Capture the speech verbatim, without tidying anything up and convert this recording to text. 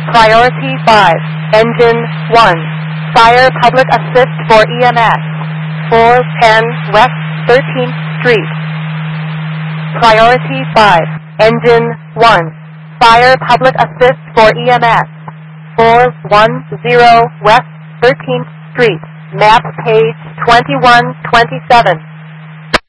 Priority five, Engine one. Fire Public Assist for E M S. four ten West thirteenth Street. Priority five, Engine one. Fire Public Assist for E M S. four one zero West thirteenth Street. Map page twenty-one twenty-seven.